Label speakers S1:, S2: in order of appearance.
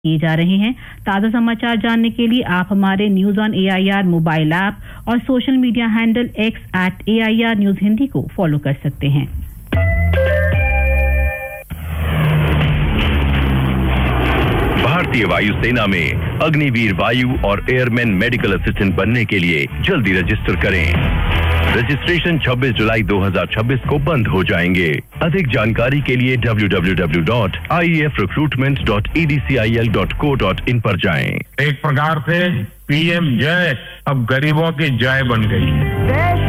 S1: किए जा रहे हैं। ताज़ा समाचार जानने के लिए आप हमारे news on AIR mobile app और social media handle X @AIR news Hindi को फॉलो कर सकते हैं।
S2: भारतीय वायुसेना में अग्निवीर वायु और एयरमैन मेडिकल असिस्टेंट बनने के लिए जल्दी रजिस्टर करें। रजिस्ट्रेशन 26 जुलाई 2026 को बंद हो जाएंगे। अधिक जानकारी के लिए www.iefrecruitment.edcil.co.in पर जाएं।
S3: एक प्रकार से PM जय अब गरीबों की जय बन गई है।